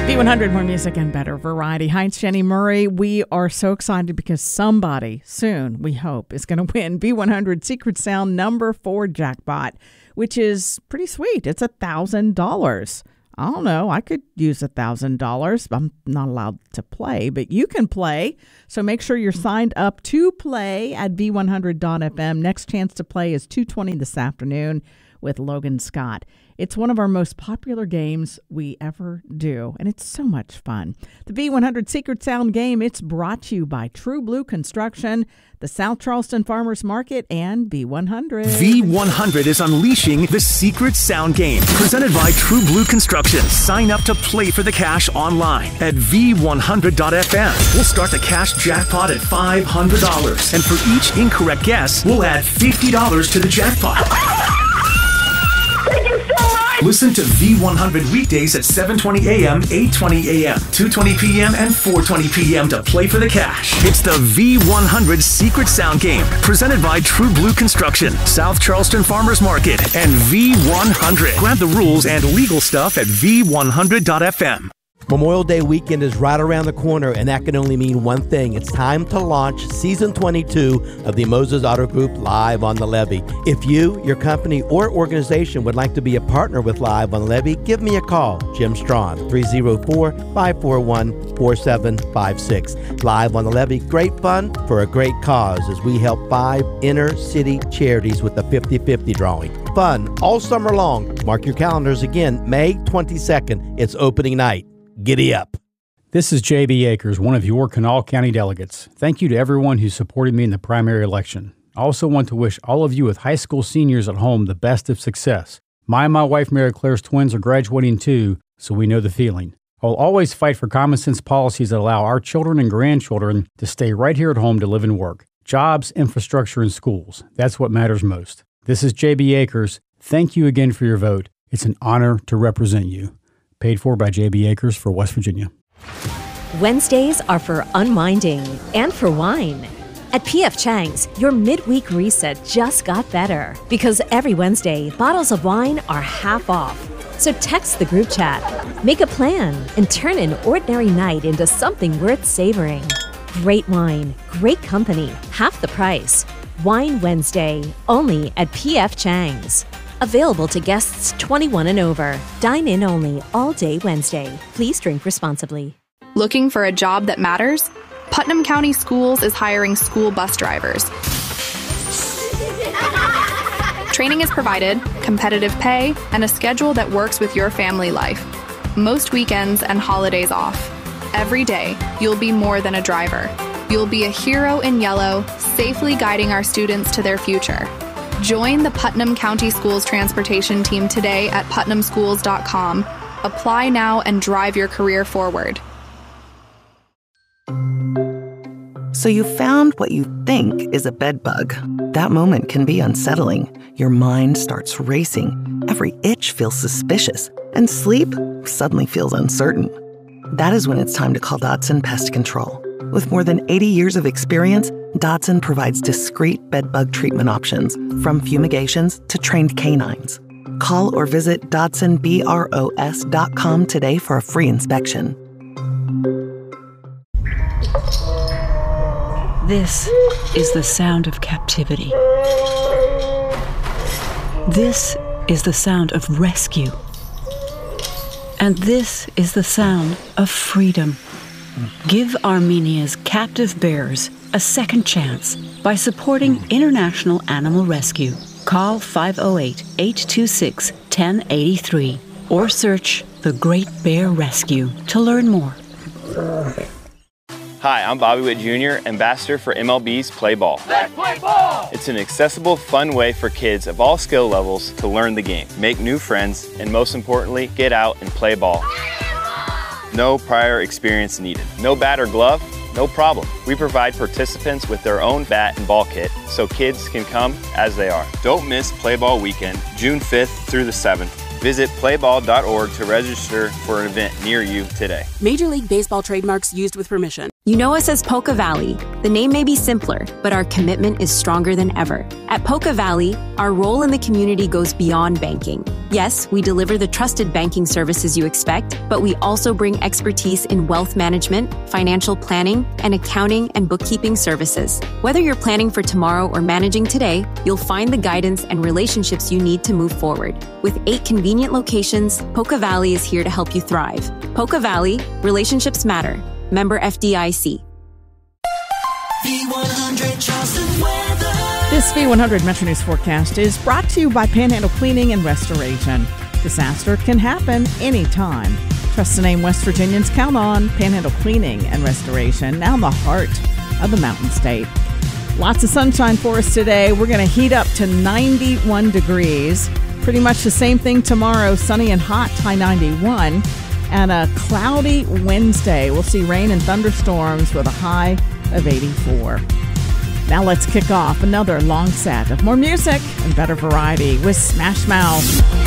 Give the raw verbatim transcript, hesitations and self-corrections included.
B one hundred, more music and better variety. Hi, it's Jenny Murray. We are so excited because somebody soon, we hope, is going to win B one hundred Secret Sound number four jackpot, which is pretty sweet. It's one thousand dollars. I don't know. I could use one thousand dollars. I'm not allowed to play, but you can play. So make sure you're signed up to play at B one hundred dot F M. Next chance to play is two twenty this afternoon with Logan Scott. It's one of our most popular games we ever do, and it's so much fun. The B one hundred Secret Sound game, it's brought to you by True Blue Construction, the South Charleston Farmers Market, and B one hundred. V one hundred is unleashing the Secret Sound game, presented by True Blue Construction. Sign up to play for the cash online at V one hundred dot F M. We'll start the cash jackpot at five hundred dollars, and for each incorrect guess, we'll add fifty dollars to the jackpot. Listen to V one hundred weekdays at seven twenty a.m., eight twenty a.m., two twenty p.m., and four twenty p.m. to play for the cash. It's the V one hundred Secret Sound game, presented by True Blue Construction, South Charleston Farmers Market, and V one hundred. Grab the rules and legal stuff at V one hundred dot F M. Memorial Day weekend is right around the corner, and that can only mean one thing. It's time to launch Season twenty-two of the Moses Auto Group Live on the Levee. If you, your company, or organization would like to be a partner with Live on the Levee, give me a call. Jim Strawn, three oh four, five four one, four seven five six. Live on the Levee, great fun for a great cause as we help five inner-city charities with the fifty-fifty drawing. Fun all summer long. Mark your calendars again, May twenty-second. It's opening night. Giddy up. This is J B Akers, one of your Kanawha County delegates. Thank you to everyone who supported me in the primary election. I also want to wish all of you with high school seniors at home the best of success. My and my wife Mary Claire's twins are graduating too, so we know the feeling. I'll always fight for common sense policies that allow our children and grandchildren to stay right here at home to live and work. Jobs, infrastructure, and schools. That's what matters most. This is J B Akers. Thank you again for your vote. It's an honor to represent you. Paid for by J B Akers for West Virginia. Wednesdays are for unwinding and for wine. At P F Chang's, your midweek reset just got better because every Wednesday, bottles of wine are half off. So text the group chat, make a plan, and turn an ordinary night into something worth savoring. Great wine, great company, half the price. Wine Wednesday, only at P F Chang's. Available to guests twenty-one and over. Dine in only all day Wednesday. Please drink responsibly. Looking for a job that matters? Putnam County Schools is hiring school bus drivers. Training is provided, competitive pay, and a schedule that works with your family life. Most weekends and holidays off. Every day, you'll be more than a driver. You'll be a hero in yellow, safely guiding our students to their future. Join the Putnam County Schools transportation team today at putnam schools dot com. Apply now and drive your career forward. So you found what you think is a bed bug. That moment can be unsettling. Your mind starts racing. Every itch feels suspicious. And sleep suddenly feels uncertain. That is when it's time to call Dodson Pest Control. With more than eighty years of experience, Dodson provides discreet bedbug treatment options, from fumigations to trained canines. Call or visit Dodson Bros dot com today for a free inspection. This is the sound of captivity. This is the sound of rescue. And this is the sound of freedom. Give Armenia's captive bears a second chance by supporting International Animal Rescue. Call five oh eight, eight two six, one oh eight three or search The Great Bear Rescue to learn more. Hi, I'm Bobby Witt Junior, ambassador for M L B's Play Ball. Let's play ball! It's an accessible, fun way for kids of all skill levels to learn the game, make new friends, and most importantly, get out and play ball. No prior experience needed. No bat or glove? No problem. We provide participants with their own bat and ball kit so kids can come as they are. Don't miss Play Ball Weekend, June fifth through the seventh. Visit play ball dot org to register for an event near you today. Major League Baseball trademarks used with permission. You know us as Polka Valley. The name may be simpler, but our commitment is stronger than ever. At Polka Valley, our role in the community goes beyond banking. Yes, we deliver the trusted banking services you expect, but we also bring expertise in wealth management, financial planning, and accounting and bookkeeping services. Whether you're planning for tomorrow or managing today, you'll find the guidance and relationships you need to move forward. With eight convenient locations, Polka Valley is here to help you thrive. Polka Valley, relationships matter. Member F D I C. V one hundred Charleston weather. This V one hundred Metro News forecast is brought to you by Panhandle Cleaning and Restoration. Disaster can happen anytime. Trust the name West Virginians count on. Panhandle Cleaning and Restoration, now in the heart of the Mountain State. Lots of sunshine for us today. We're going to heat up to ninety-one degrees. Pretty much the same thing tomorrow. Sunny and hot, high ninety-one. And a cloudy Wednesday. We'll see rain and thunderstorms with a high of eighty-four. Now let's kick off another long set of more music and better variety with Smash Mouth.